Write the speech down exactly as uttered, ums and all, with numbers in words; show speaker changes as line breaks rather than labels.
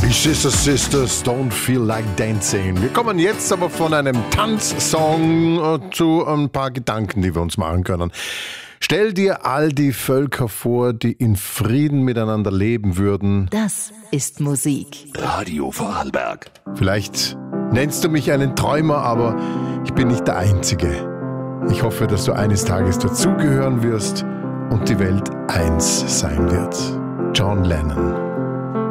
Sisters, Sisters, Don't Feel Like Dancing. Wir kommen jetzt aber von einem Tanzsong zu ein paar Gedanken, die wir uns machen können. Stell dir all die Völker vor, die in Frieden miteinander leben würden.
Das ist Musik.
Radio Vorarlberg.
Vielleicht nennst du mich einen Träumer, aber ich bin nicht der Einzige. Ich hoffe, dass du eines Tages dazugehören wirst und die Welt eins sein wird. John Lennon.